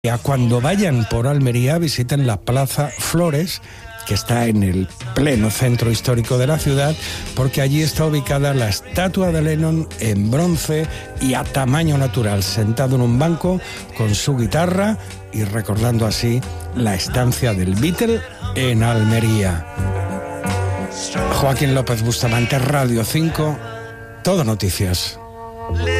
Cuando vayan por Almería, visiten la Plaza Flores, que está en el pleno centro histórico de la ciudad, porque allí está ubicada la estatua de Lennon en bronce y a tamaño natural, sentado en un banco con su guitarra y recordando así la estancia del Beatle en Almería. Joaquín López Bustamante, Radio 5, Todo Noticias.